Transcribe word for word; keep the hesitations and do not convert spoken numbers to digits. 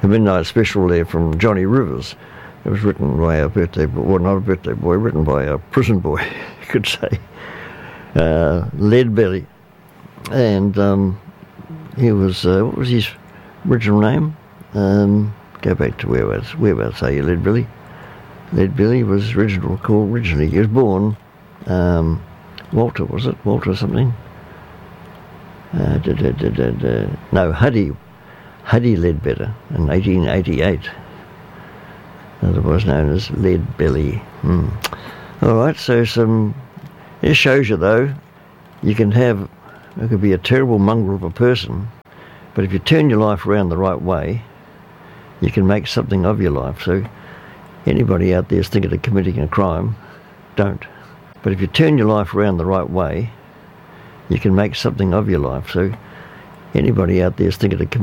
a midnight special there from Johnny Rivers. It was written by a birthday boy, well, not a birthday boy, written by a prison boy, you could say, uh, Leadbelly. And um, he was, uh, what was his original name? Um, go back to whereabouts, whereabouts are you, Leadbelly? Leadbelly was original, called originally. He was born, um, Walter, was it? Walter something? Uh, da, da, da, da, da. No, Huddy, Huddy Leadbetter in eighteen eighty-eight. Otherwise known as Leadbelly. Hmm. All right, so some. It shows you though, you can have. It could be a terrible mongrel of a person, but if you turn your life around the right way, you can make something of your life. So anybody out there is thinking of committing a crime, don't. But if you turn your life around the right way, you can make something of your life. So anybody out there is thinking of committing